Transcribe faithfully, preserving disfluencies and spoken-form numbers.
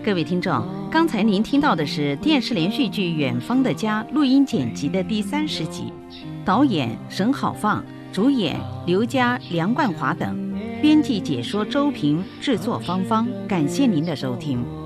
各位听众，刚才您听到的是电视连续剧《远方的家》录音剪辑的第三十集，导演沈好放，主演刘佳、梁冠华等，编辑解说周平，制作芳芳。感谢您的收听。